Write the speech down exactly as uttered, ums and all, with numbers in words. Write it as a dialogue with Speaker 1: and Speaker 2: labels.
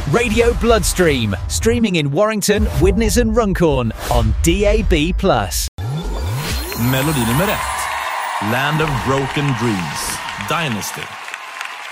Speaker 1: Radio Bloodstream, streaming in Warrington, Widnes and Runcorn on D A B plus.
Speaker 2: Melodi nummer ett. Land of Broken Dreams. Dynasty.